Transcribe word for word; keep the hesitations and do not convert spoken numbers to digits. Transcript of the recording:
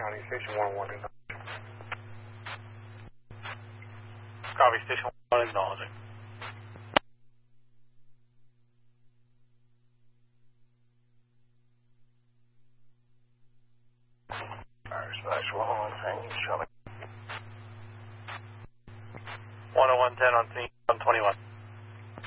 County, Station one one acknowledging. Copy, Station one acknowledging. Irish Flash one oh one ten, show me. one oh one ten on scene, one twenty-one.